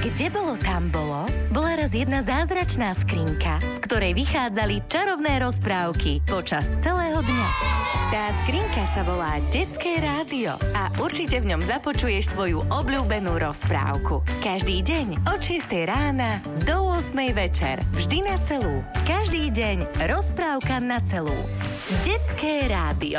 Kde bolo, tam bolo, bola raz jedna zázračná skrinka, z ktorej vychádzali čarovné rozprávky počas celého dňa. Tá skrinka sa volá Detské rádio a určite v ňom započuješ svoju obľúbenú rozprávku. Každý deň od 6 rána do 8 večer. Vždy na celú. Každý deň rozprávka na celú. Detské rádio.